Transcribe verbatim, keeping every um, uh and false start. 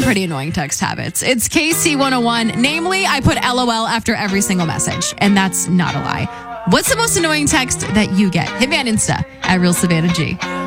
pretty annoying text habits. It's K C one oh one. Namely, I put L O L after every single message. And that's not a lie. What's the most annoying text that you get? Hit me on Insta at Real Savannah G.